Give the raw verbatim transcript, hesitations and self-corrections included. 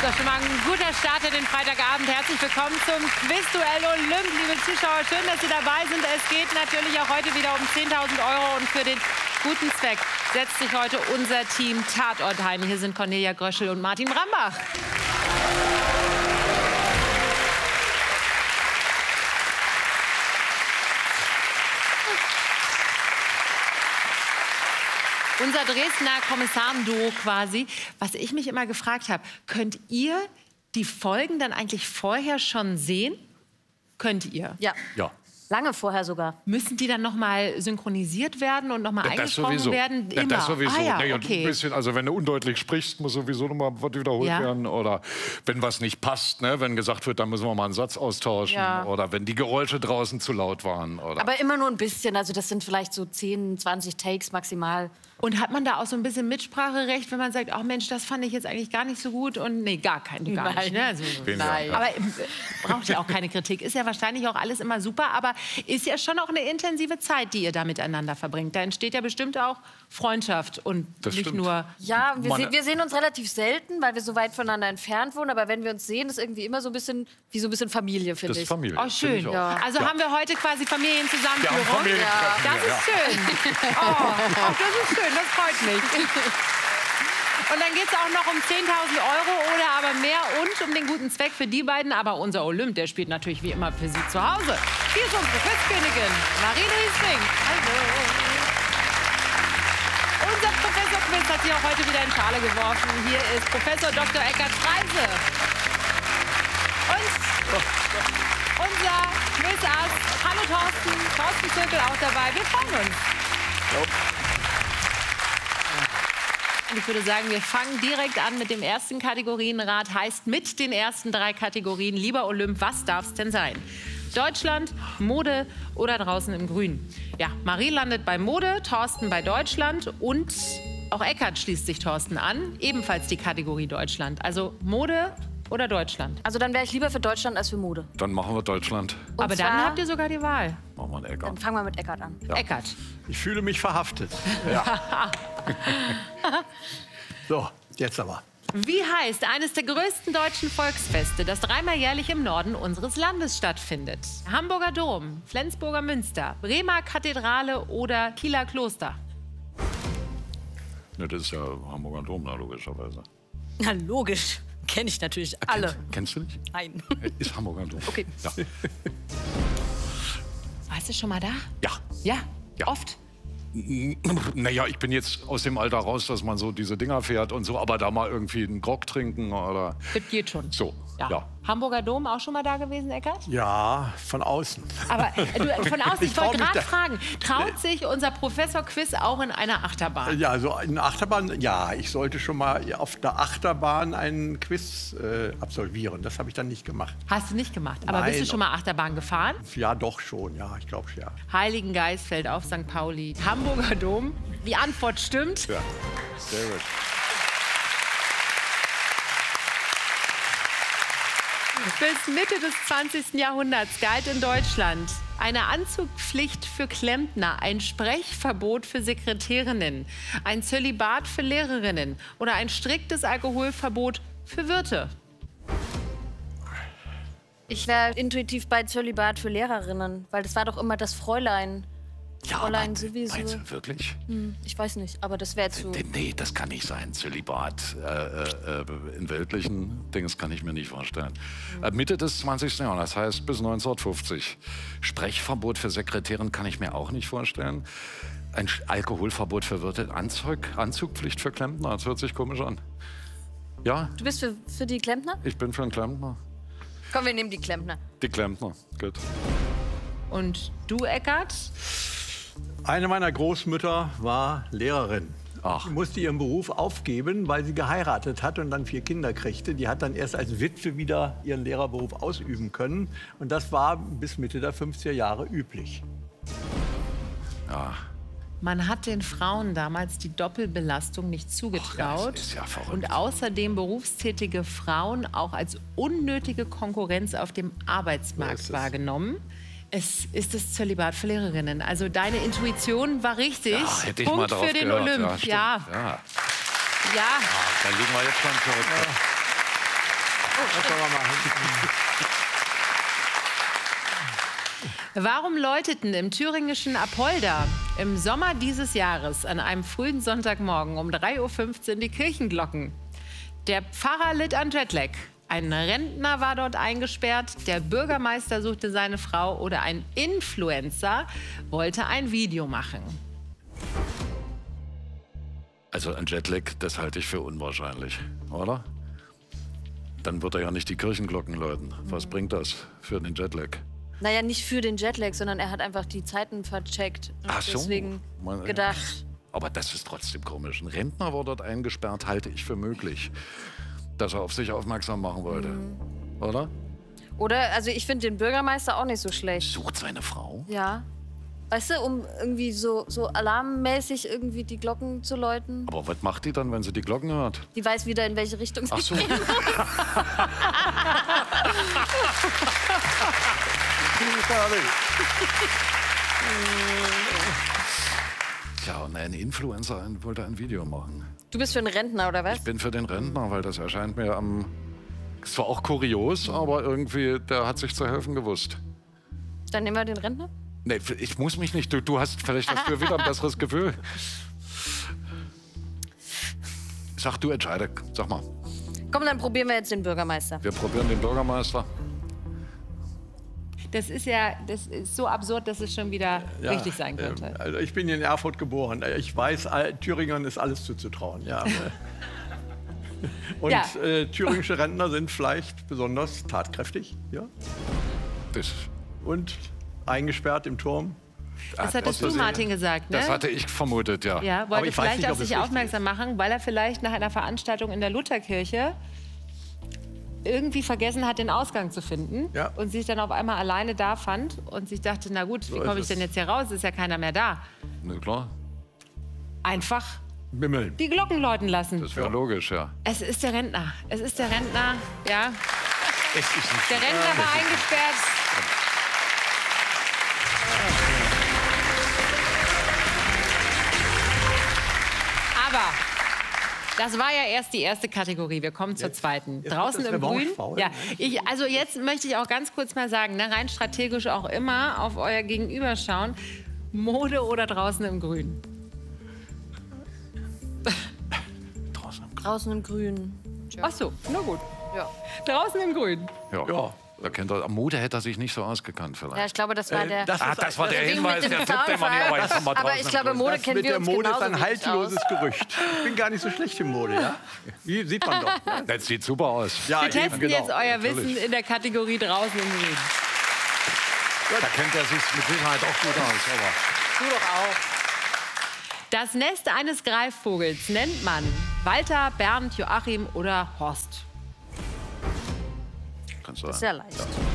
Das ist schon mal ein guter Start in den Freitagabend. Herzlich willkommen zum Quizduell Olymp, liebe Zuschauer. Schön, dass Sie dabei sind. Es geht natürlich auch heute wieder um zehntausend Euro. Und für den guten Zweck setzt sich heute unser Team Tatort ein. Hier sind Cornelia Gröschel und Martin Brambach. Unser Dresdner Kommissarenduo quasi. Was ich mich immer gefragt habe, könnt ihr die Folgen dann eigentlich vorher schon sehen? Könnt ihr? Ja. Ja. Lange vorher sogar. Müssen die dann noch mal synchronisiert werden und noch mal Ja, eingesprochen sowieso. werden? Ja, Immer. das sowieso. Ah, ja, nee, okay. ein bisschen, also wenn du undeutlich sprichst, muss sowieso noch mal was wiederholt Ja. werden. Oder wenn was nicht passt, ne? Wenn gesagt wird, dann müssen wir mal einen Satz austauschen. Ja. Oder wenn die Geräusche draußen zu laut waren. Oder Aber immer nur ein bisschen. Also das sind vielleicht so zehn, zwanzig Takes maximal. Und hat man da auch so ein bisschen Mitspracherecht, wenn man sagt, ach Mensch, das fand ich jetzt eigentlich gar nicht so gut und nee, gar kein, gar Nein. nicht. Ne? Also, Weniger, nein. ja. Aber äh, braucht ja auch keine Kritik. Ist ja wahrscheinlich auch alles immer super, aber ist ja schon auch eine intensive Zeit, die ihr da miteinander verbringt. Da entsteht ja bestimmt auch Freundschaft und Das nicht stimmt. nur... Ja, wir, Man- se wir sehen uns relativ selten, weil wir so weit voneinander entfernt wohnen. Aber wenn wir uns sehen, ist irgendwie immer so ein bisschen wie so ein bisschen Familie, finde das ich. ist Familie. Oh, finde schön. ich auch. Ja. Also haben wir heute quasi Familienzusammenführung. Wir haben Familientreffen Das hier, ist schön. Oh, oh, das ist schön, das freut mich. Und dann geht es auch noch um zehntausend Euro oder aber mehr und um den guten Zweck für die beiden. Aber unser Olymp, der spielt natürlich wie immer für Sie zu Hause. Hier ist unsere Quizkönigin, Marine Hüsling. Hallo. Unser Professor Quiz hat sich auch heute wieder in Schale geworfen. Hier ist Professor Doktor Eckhard Freise. Und unser Quizarzt, hallo Thorsten, Thorsten Zirkel auch dabei. Wir freuen uns. Und ich würde sagen, wir fangen direkt an mit dem ersten Kategorienrat. Heißt mit den ersten drei Kategorien. Lieber Olymp, was darf es denn sein? Deutschland, Mode oder draußen im Grün? Ja, Marie landet bei Mode, Thorsten bei Deutschland und auch Eckhard schließt sich Thorsten an. Ebenfalls die Kategorie Deutschland. Also Mode oder Deutschland. Also dann wäre ich lieber für Deutschland als für Mode. Dann machen wir Deutschland. Und Aber dann zwar- habt ihr sogar die Wahl. Machen wir einen Dann Eckart. fangen wir mit Eckart an. Ja. Eckhard. Ich fühle mich verhaftet. So, jetzt aber. Wie heißt eines der größten deutschen Volksfeste, das dreimal jährlich im Norden unseres Landes stattfindet? Hamburger Dom, Flensburger Münster, Bremer Kathedrale oder Kieler Kloster? Ne, das ist ja Hamburger Dom, na, logischerweise. Na logisch. Kenne ich natürlich alle. Kennst du nicht? Nein. Ist Hamburger Dom. Okay. Ja. Warst du schon mal da? Ja. Ja, Ja. oft. Naja, ich bin jetzt aus dem Alter raus, dass man so diese Dinger fährt und so, aber da mal irgendwie einen Grog trinken oder Das geht schon. so. Ja. Ja. Hamburger Dom auch schon mal da gewesen, Eckart? Ja, von außen. Aber äh, du, von außen, ich Ich trau wollte mich gerade da- fragen, traut sich unser Professor Quiz auch in einer Achterbahn? Ja, also eine Achterbahn, ja, ich sollte schon mal auf der Achterbahn einen Quiz äh, absolvieren. Das habe ich dann nicht gemacht. Hast du nicht gemacht. Aber bist du Nein. schon mal Achterbahn gefahren? Ja, doch schon, ja, ich glaube ja. Heiligen Geist fällt auf Sankt Pauli. Hamburger Dom. Die Antwort stimmt. Ja. Sehr gut. Bis Mitte des zwanzigsten Jahrhunderts galt in Deutschland eine Anzugpflicht für Klempner, ein Sprechverbot für Sekretärinnen, ein Zölibat für Lehrerinnen oder ein striktes Alkoholverbot für Wirte. Ich wäre intuitiv bei Zölibat für Lehrerinnen, weil das war doch immer das Fräulein. Ja, Fräulein meinst, sowieso. meinst du wirklich? Hm, ich weiß nicht, aber das wäre zu... Nee, nee, das kann nicht sein. Zölibat äh, äh, in weltlichen Dings kann ich mir nicht vorstellen. Äh, Mitte des zwanzigsten Jahrhunderts, das heißt bis neunzehnhundertfünfzig. Sprechverbot für Sekretärin kann ich mir auch nicht vorstellen. Ein Sch- Alkoholverbot für Wirte, Anzug, Anzugpflicht für Klempner, das hört sich komisch an. Ja, Du bist für, für die Klempner? ich bin für einen Klempner. Komm, wir nehmen die Klempner. Die Klempner, gut. Und du, Eckart? Eine meiner Großmütter war Lehrerin. Ach. Sie musste ihren Beruf aufgeben, weil sie geheiratet hat und dann vier Kinder kriegte. Die hat dann erst als Witwe wieder ihren Lehrerberuf ausüben können. Und das war bis Mitte der fünfziger Jahre üblich. Ja. Man hat den Frauen damals die Doppelbelastung nicht zugetraut das ist ja verrückt. und außerdem berufstätige Frauen auch als unnötige Konkurrenz auf dem Arbeitsmarkt So ist es. wahrgenommen. Es ist das Zölibat für Lehrerinnen. Also deine Intuition war richtig. Ja, hätte ich Punkt mal drauf für den gehört. Olymp. Ja, stimmt. Ja, Ja. ja. Dann liegen wir jetzt schon zurück. Das können wir machen. Warum läuteten im thüringischen Apolda im Sommer dieses Jahres an einem frühen Sonntagmorgen um drei Uhr fünfzehn die Kirchenglocken? Der Pfarrer litt an Jetlag. Ein Rentner war dort eingesperrt, der Bürgermeister suchte seine Frau oder ein Influencer wollte ein Video machen. Also ein Jetlag, das halte ich für unwahrscheinlich, oder? Dann wird er ja nicht die Kirchenglocken läuten. Was bringt das für den Jetlag? Naja, nicht für den Jetlag, sondern er hat einfach die Zeiten vercheckt. Und Ach so. deswegen Man- gedacht. Aber das ist trotzdem komisch. Ein Rentner war dort eingesperrt, halte ich für möglich, dass er auf sich aufmerksam machen wollte. Mhm. Oder? Oder, also ich finde den Bürgermeister auch nicht so schlecht. Sucht seine Frau? Ja. Weißt du, um irgendwie so, so alarmmäßig irgendwie die Glocken zu läuten. Aber was macht die dann, wenn sie die Glocken hört? Die weiß wieder, in welche Richtung sie Ach so. gehen. Ja, und ein Influencer wollte ein Video machen. Du bist für einen Rentner, oder was? Ich bin für den Rentner, weil das erscheint mir am... Es war auch kurios, aber irgendwie, der hat sich zu helfen gewusst. Dann nehmen wir den Rentner. Nee, ich muss mich nicht. Du, du hast vielleicht hast du wieder ein besseres Gefühl. Sag, du entscheide. Sag mal. Komm, dann probieren wir jetzt den Bürgermeister. Wir probieren den Bürgermeister. Das ist ja das ist so absurd, dass es schon wieder Ja, richtig sein könnte. äh, Also ich bin in Erfurt geboren. Ich weiß, all- Thüringern ist alles zuzutrauen. Ja. Und Ja. äh, thüringische Rentner sind vielleicht besonders tatkräftig. Ja? Das, Und eingesperrt im Turm. Das hattest du, Versehen. Martin, gesagt, ne? das hatte ich vermutet, ja. Ja, Aber wollte ich weiß vielleicht nicht, auf ob es sich richtig aufmerksam machen, weil er vielleicht nach einer Veranstaltung in der Lutherkirche irgendwie vergessen hat, den Ausgang zu finden Ja. und sich dann auf einmal alleine da fand und sich dachte, na gut, wie ist komme ich es. denn jetzt hier raus? Ist ja keiner mehr da. Na klar, Einfach Bimmeln. die Glocken läuten lassen. das wäre logisch, ja. Es ist der Rentner. Es ist der Rentner, ja. Es ist nicht Der Rentner war eingesperrt. Aber das war ja erst die erste Kategorie. Wir kommen zur zweiten. jetzt Draußen wird das im Grün. Revanche-Faul, Ja, ne? ich, also jetzt möchte ich auch ganz kurz mal sagen, ne, rein strategisch auch immer auf euer Gegenüber schauen. Mode oder draußen im Grün? draußen. Draußen im Grün. Ach so, na gut. Ja. Draußen im Grün. Ja. Ja. Da kennt er, am Mode hätte er sich nicht so ausgekannt vielleicht. Ja, ich glaube, das war der. das Ah, ist das war der Deswegen Hinweis, mit dem der Tipp, den man hier aber jetzt mal Aber draußen ich glaube, im Grün- Mode Das kennen mit wir der uns Mode ist genauso ein wenig haltloses aus. Gerücht. Ich bin gar nicht so schlecht im Mode, ja? Wie sieht man doch. Ja, Das sieht super aus. ja Wir testen genau. jetzt euer natürlich. Wissen in der Kategorie draußen im Grün. Da kennt er sich mit Sicherheit auch gut aus. Aber Du doch auch. Das Nest eines Greifvogels nennt man Walter, Bernd, Joachim oder Horst. kannst du Das ist sagen. sehr leicht.